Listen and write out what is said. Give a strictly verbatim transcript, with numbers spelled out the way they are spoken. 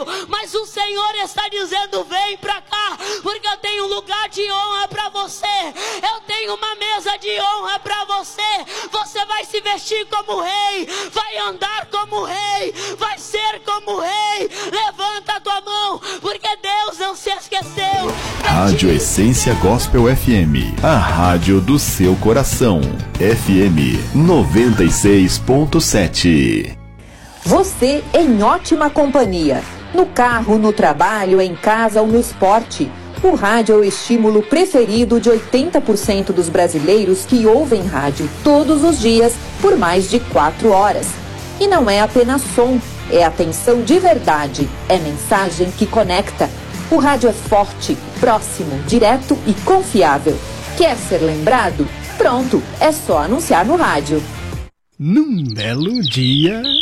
filho, mas o Senhor está dizendo: vem pra cá, porque eu tenho um lugar de honra pra você, eu tenho uma mesa de honra pra você. Você vai se vestir como rei, vai andar como rei, vai ser como rei. Levanta a tua mão, porque Deus não se esqueceu. Rádio Essência Gospel F M, a rádio do seu coração. F M noventa e seis ponto sete. Você em ótima companhia. No carro, no trabalho, em casa ou no esporte. O rádio é o estímulo preferido de oitenta por cento dos brasileiros que ouvem rádio todos os dias por mais de quatro horas. E não é apenas som, é atenção de verdade, é mensagem que conecta. O rádio é forte, próximo, direto e confiável. Quer ser lembrado? Pronto, é só anunciar no rádio. Num belo dia...